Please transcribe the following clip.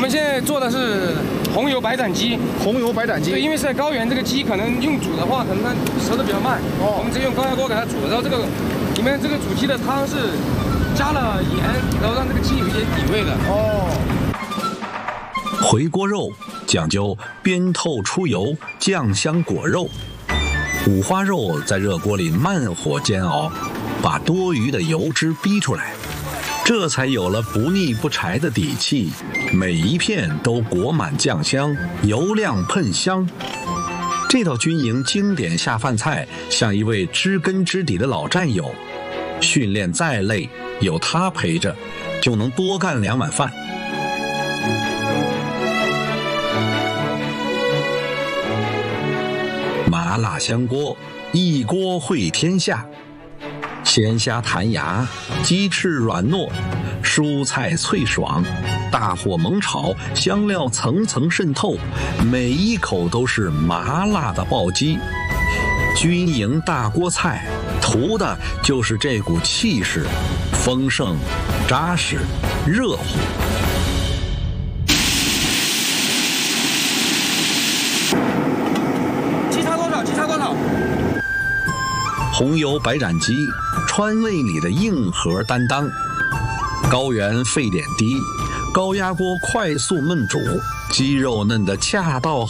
们现在做的是红油白斩鸡。 红油白斩鸡。 对，因为是在高原，这个鸡可能用煮的话，可能它熟的比较慢。我们直接用高压锅给它煮，然后这个里面这个煮鸡的汤是加了盐，然后让这个鸡有一些底味的。 回锅肉讲究煸透出油，酱香果肉。五花肉在热锅里慢火煎熬，把多余的油脂逼出来，这才有了不腻不柴的底气。每一片都裹满酱香，油亮喷香。这道军营经典下饭菜，像一位知根知底的老战友，训练再累，有他陪着，就能多干2碗饭。麻辣香锅，一锅烩天下。鲜虾弹牙，鸡翅软糯，蔬菜脆爽，大火猛炒，香料层层渗透，每一口都是麻辣的爆鸡。军营大锅菜，图的就是这股气势，丰盛、扎实、热乎。 鸡差多少？ 红油白斩鸡，川味里的硬核担当。高原沸点低，高压锅快速焖煮，鸡肉嫩得恰到